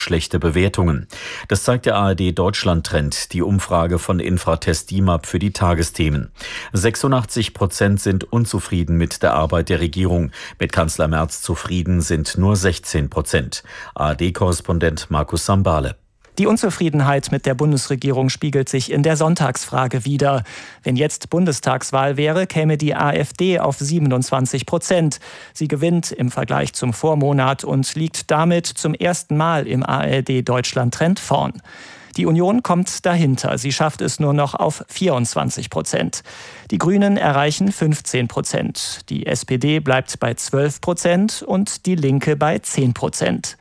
schlechte Bewertungen. Das zeigt der ARD-Deutschland-Trend, die Umfrage von Infratest DIMAP für die Tagesthemen. 86% sind unzufrieden mit der Arbeit der Regierung. Mit Kanzler Merz zufrieden sind nur 16%. ARD-Korrespondent Markus Sambale. Die Unzufriedenheit mit der Bundesregierung spiegelt sich in der Sonntagsfrage wider. Wenn jetzt Bundestagswahl wäre, käme die AfD auf 27%. Sie gewinnt im Vergleich zum Vormonat und liegt damit zum ersten Mal im ARD-Deutschland-Trend vorn. Die Union kommt dahinter. Sie schafft es nur noch auf 24%. Die Grünen erreichen 15%. Die SPD bleibt bei 12% und die Linke bei 10%.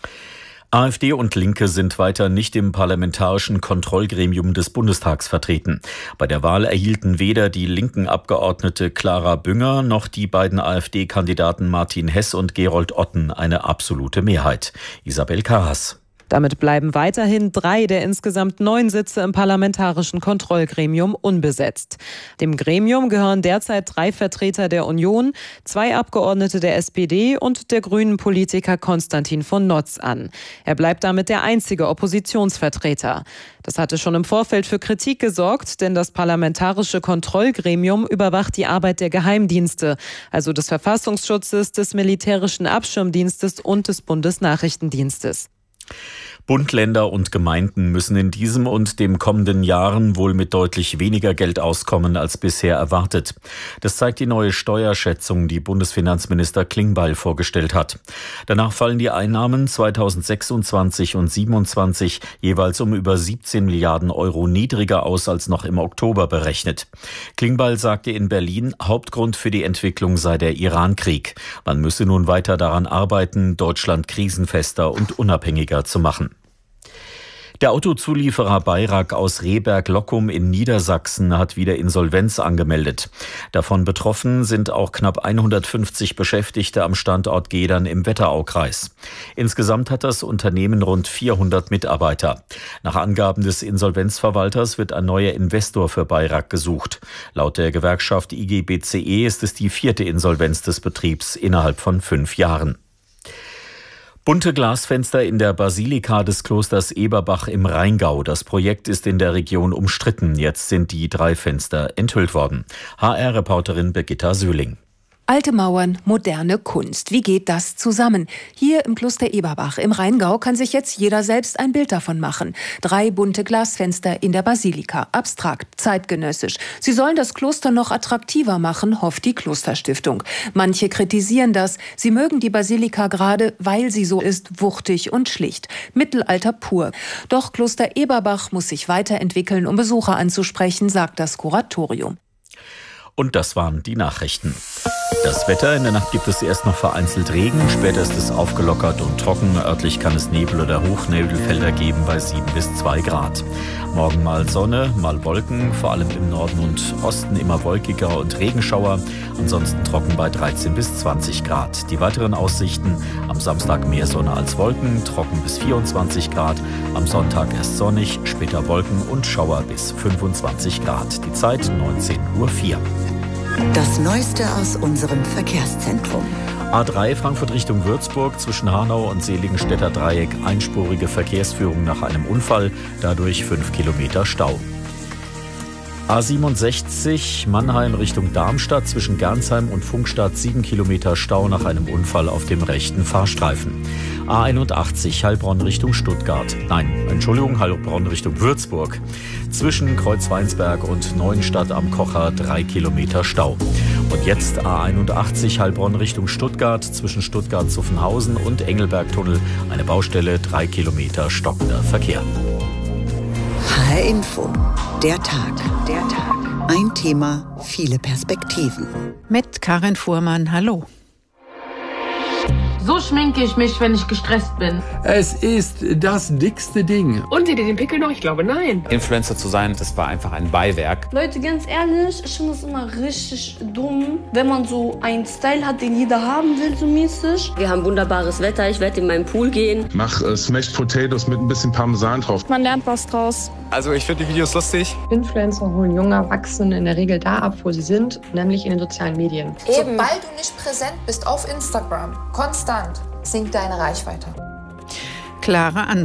AfD und Linke sind weiter nicht im parlamentarischen Kontrollgremium des Bundestags vertreten. Bei der Wahl erhielten weder die linken Abgeordnete Clara Bünger noch die beiden AfD-Kandidaten Martin Hess und Gerold Otten eine absolute Mehrheit. Isabel Karas. Damit bleiben weiterhin 3 der insgesamt 9 Sitze im parlamentarischen Kontrollgremium unbesetzt. Dem Gremium gehören derzeit 3 Vertreter der Union, 2 Abgeordnete der SPD und der grünen Politiker Konstantin von Notz an. Er bleibt damit der einzige Oppositionsvertreter. Das hatte schon im Vorfeld für Kritik gesorgt, denn das parlamentarische Kontrollgremium überwacht die Arbeit der Geheimdienste, also des Verfassungsschutzes, des Militärischen Abschirmdienstes und des Bundesnachrichtendienstes. Bund, Länder und Gemeinden müssen in diesem und dem kommenden Jahren wohl mit deutlich weniger Geld auskommen als bisher erwartet. Das zeigt die neue Steuerschätzung, die Bundesfinanzminister Klingbeil vorgestellt hat. Danach fallen die Einnahmen 2026 und 2027 jeweils um über 17 Milliarden Euro niedriger aus als noch im Oktober berechnet. Klingbeil sagte in Berlin, Hauptgrund für die Entwicklung sei der Iran-Krieg. Man müsse nun weiter daran arbeiten, Deutschland krisenfester und unabhängiger zu machen. Der Autozulieferer Bayrak aus Rehberg-Lockum in Niedersachsen hat wieder Insolvenz angemeldet. Davon betroffen sind auch knapp 150 Beschäftigte am Standort Gedern im Wetteraukreis. Insgesamt hat das Unternehmen rund 400 Mitarbeiter. Nach Angaben des Insolvenzverwalters wird ein neuer Investor für Bayrak gesucht. Laut der Gewerkschaft IG-BCE ist es die 4. Insolvenz des Betriebs innerhalb von 5 Jahren. Bunte Glasfenster in der Basilika des Klosters Eberbach im Rheingau. Das Projekt ist in der Region umstritten. Jetzt sind die 3 Fenster enthüllt worden. HR-Reporterin Birgitta Söhling. Alte Mauern, moderne Kunst. Wie geht das zusammen? Hier im Kloster Eberbach im Rheingau kann sich jetzt jeder selbst ein Bild davon machen. 3 bunte Glasfenster in der Basilika. Abstrakt, zeitgenössisch. Sie sollen das Kloster noch attraktiver machen, hofft die Klosterstiftung. Manche kritisieren das. Sie mögen die Basilika gerade, weil sie so ist, wuchtig und schlicht. Mittelalter pur. Doch Kloster Eberbach muss sich weiterentwickeln, um Besucher anzusprechen, sagt das Kuratorium. Und das waren die Nachrichten. Das Wetter: In der Nacht gibt es erst noch vereinzelt Regen, später ist es aufgelockert und trocken. Örtlich kann es Nebel- oder Hochnebelfelder geben bei 7 bis 2 Grad. Morgen mal Sonne, mal Wolken, vor allem im Norden und Osten immer wolkiger und Regenschauer. Ansonsten trocken bei 13 bis 20 Grad. Die weiteren Aussichten: am Samstag mehr Sonne als Wolken, trocken bis 24 Grad. Am Sonntag erst sonnig, später Wolken und Schauer bis 25 Grad. Die Zeit 19:04 Uhr. Das Neueste aus unserem Verkehrszentrum. A3 Frankfurt Richtung Würzburg, zwischen Hanau und Seligenstädter Dreieck einspurige Verkehrsführung nach einem Unfall, dadurch 5 Kilometer Stau. A67 Mannheim Richtung Darmstadt, zwischen Gernsheim und Funkstadt 7 Kilometer Stau nach einem Unfall auf dem rechten Fahrstreifen. A81 Heilbronn Richtung Heilbronn Richtung Würzburg. Zwischen Kreuzweinsberg und Neuenstadt am Kocher 3 Kilometer Stau. Und jetzt A81 Heilbronn Richtung Stuttgart, zwischen Stuttgart-Zuffenhausen und Engelbergtunnel eine Baustelle, 3 Kilometer stockender Verkehr. HR Info. Der Tag. Ein Thema, viele Perspektiven. Mit Karin Fuhrmann, hallo. So schminke ich mich, wenn ich gestresst bin. Es ist das dickste Ding. Und seht ihr den Pickel noch? Ich glaube, nein. Influencer zu sein, das war einfach ein Beiwerk. Leute, ganz ehrlich, ich finde es immer richtig dumm, wenn man so einen Style hat, den jeder haben will, so mäßig. Wir haben wunderbares Wetter, ich werde in meinen Pool gehen. Mach Smashed Potatoes mit ein bisschen Parmesan drauf. Man lernt was draus. Also ich finde die Videos lustig. Influencer holen junge Erwachsene in der Regel da ab, wo sie sind, nämlich in den sozialen Medien. Sobald du nicht präsent bist auf Instagram, konstant, sinkt deine Reichweite. klare Ansage.